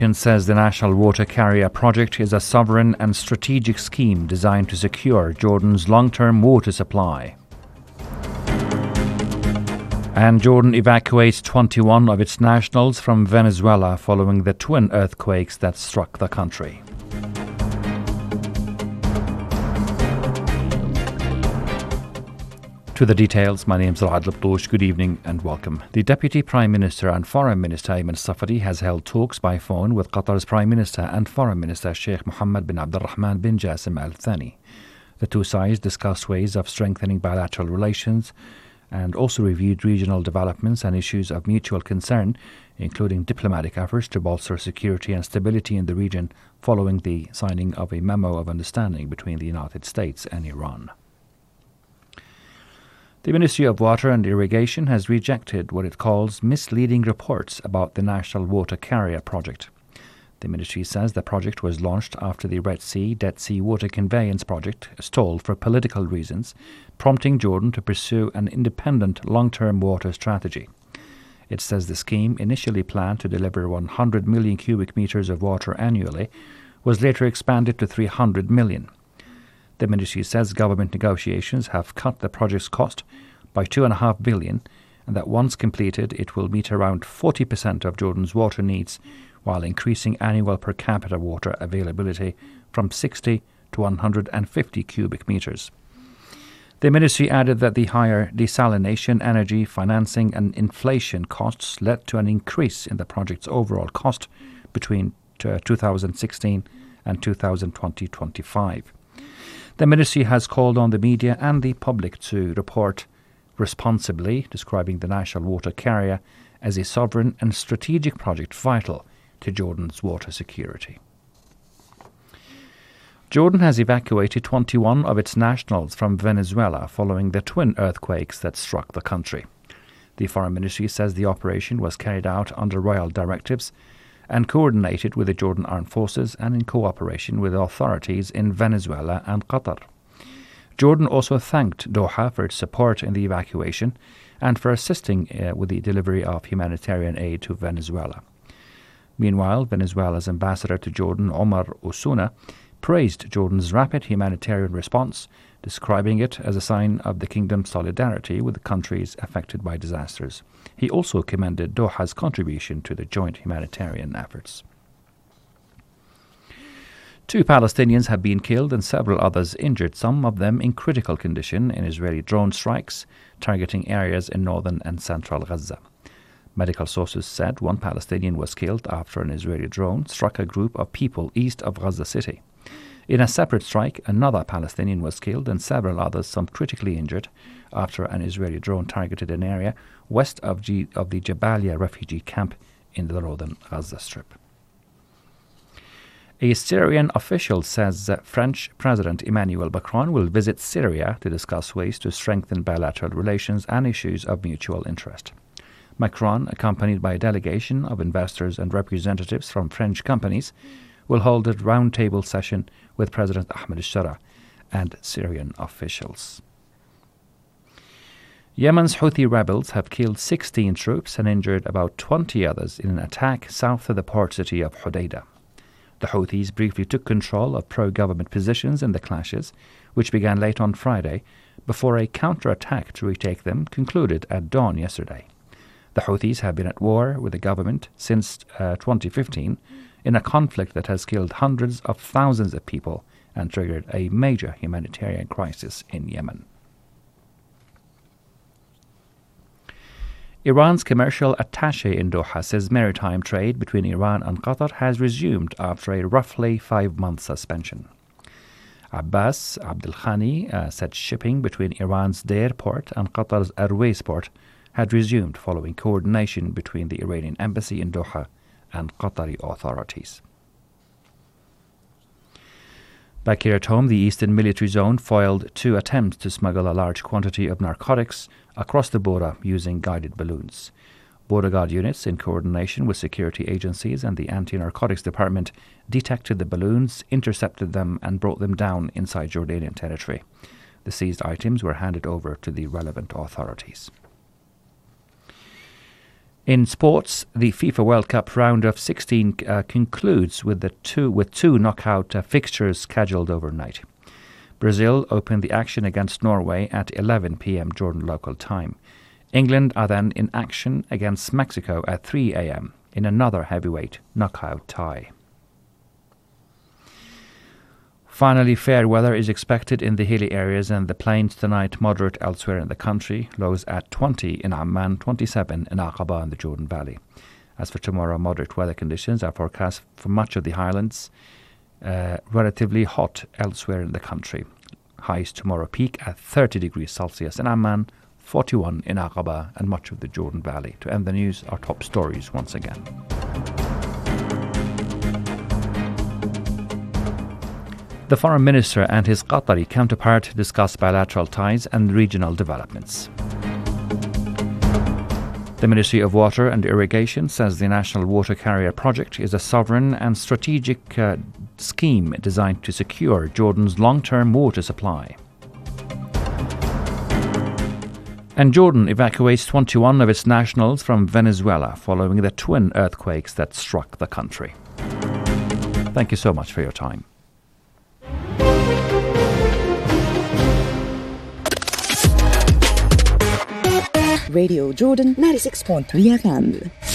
Says the National Water Carrier project is a sovereign and strategic scheme designed to secure Jordan's long-term water supply. And Jordan evacuates 21 of its nationals from Venezuela following the twin earthquakes that struck the country. To the details, my name is Ra'ad Laptoush. Good evening and welcome. The Deputy Prime Minister and Foreign Minister Ayman Safadi has held talks by phone with Qatar's Prime Minister and Foreign Minister Sheikh Mohammed bin Abdulrahman bin Jassim Al Thani. The two sides discussed ways of strengthening bilateral relations and also reviewed regional developments and issues of mutual concern, including diplomatic efforts to bolster security and stability in the region following the signing of a memo of understanding between the United States and Iran. The Ministry of Water and Irrigation has rejected what it calls misleading reports about the National Water Carrier project. The ministry says the project was launched after the Red Sea Dead Sea Water Conveyance project stalled for political reasons, prompting Jordan to pursue an independent long-term water strategy. It says the scheme, initially planned to deliver 100 million cubic meters of water annually, was later expanded to 300 million. The ministry says government negotiations have cut the project's cost by $2.5 billion, and that once completed it will meet around 40% of Jordan's water needs while increasing annual per capita water availability from 60 to 150 cubic meters. The ministry added that the higher desalination, energy, financing and inflation costs led to an increase in the project's overall cost between 2016 and 2020-25. The ministry has called on the media and the public to report responsibly, describing the National Water Carrier as a sovereign and strategic project vital to Jordan's water security. Jordan has evacuated 21 of its nationals from Venezuela following the twin earthquakes that struck the country. The Foreign Ministry says the operation was carried out under royal directives and coordinated with the Jordan Armed Forces and in cooperation with authorities in Venezuela and Qatar. Jordan also thanked Doha for its support in the evacuation and for assisting with the delivery of humanitarian aid to Venezuela. Meanwhile, Venezuela's ambassador to Jordan, Omar Osuna, praised Jordan's rapid humanitarian response, describing it as a sign of the kingdom's solidarity with the countries affected by disasters. He also commended Doha's contribution to the joint humanitarian efforts. 2 Palestinians have been killed and several others injured, some of them in critical condition, in Israeli drone strikes targeting areas in northern and central Gaza. Medical sources said 1 Palestinian was killed after an Israeli drone struck a group of people east of Gaza City. In a separate strike, another Palestinian was killed and several others, some critically injured, after an Israeli drone targeted an area west of the Jabalia refugee camp in the northern Gaza Strip. A Syrian official says that French President Emmanuel Macron will visit Syria to discuss ways to strengthen bilateral relations and issues of mutual interest. Macron, accompanied by a delegation of investors and representatives from French companies, will hold a roundtable session with President Ahmed al-Shara and Syrian officials. Yemen's Houthi rebels have killed 16 troops and injured about 20 others in an attack south of the port city of Hodeidah. The Houthis briefly took control of pro-government positions in the clashes, which began late on Friday, before a counter-attack to retake them concluded at dawn yesterday. The Houthis have been at war with the government since 2015 in a conflict that has killed hundreds of thousands of people and triggered a major humanitarian crisis in Yemen. Iran's commercial attaché in Doha says maritime trade between Iran and Qatar has resumed after a roughly 5-month suspension. Abbas Abdelkhani said shipping between Iran's Deir port and Qatar's Airways port had resumed following coordination between the Iranian embassy in Doha and Qatari authorities. Back here at home, the Eastern Military Zone foiled 2 attempts to smuggle a large quantity of narcotics across the border using guided balloons. Border Guard units, in coordination with security agencies and the Anti-Narcotics Department, detected the balloons, intercepted them, and brought them down inside Jordanian territory. The seized items were handed over to the relevant authorities. In sports, the FIFA World Cup round of 16 concludes with two knockout fixtures scheduled overnight. Brazil opened the action against Norway at 11 p.m. Jordan local time. England are then in action against Mexico at 3 a.m. in another heavyweight knockout tie. Finally, fair weather is expected in the hilly areas and the plains tonight, moderate elsewhere in the country. Lows at 20 in Amman, 27 in Aqaba and the Jordan Valley. As for tomorrow, moderate weather conditions are forecast for much of the highlands, relatively hot elsewhere in the country. Highs tomorrow peak at 30 degrees Celsius in Amman, 41 in Aqaba and much of the Jordan Valley. To end the news, our top stories once again. The Foreign Minister and his Qatari counterpart discuss bilateral ties and regional developments. The Ministry of Water and Irrigation says the National Water Carrier Project is a sovereign and strategic scheme designed to secure Jordan's long-term water supply. And Jordan evacuates 21 of its nationals from Venezuela following the twin earthquakes that struck the country. Thank you so much for your time. Radio Jordan 96.3 FM.